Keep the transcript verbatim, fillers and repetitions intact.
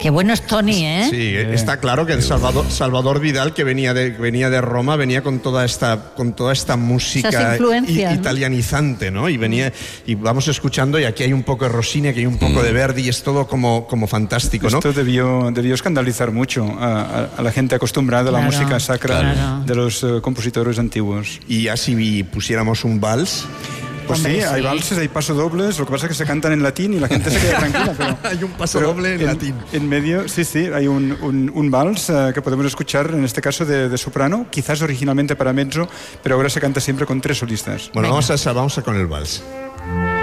Qué bueno es Tony, ¿eh? Sí, eh. está claro que el Salvador, Salvador Vidal, que venía de, venía de Roma, venía con toda esta, con toda esta música i, italianizante, ¿no? Y venía, y vamos escuchando, y aquí hay un poco de Rossini, aquí hay un poco de Verdi, y es todo como, como fantástico, ¿no? Esto debió, debió escandalizar mucho a, a, a la gente acostumbrada claro, a la música sacra claro. de los uh, compositores antiguos. Y ya si pusiéramos un vals... Pues Hombre, sí, sí, hay valses, hay pasodobles, lo que pasa es que se cantan en latín y la gente se queda tranquila. Pero, hay un pasodoble en, en latín. En medio, sí, sí, hay un, un, un vals uh, que podemos escuchar, en este caso de, de soprano, quizás originalmente para mezzo, pero ahora se canta siempre con tres solistas. Bueno, vamos a, vamos a con el vals.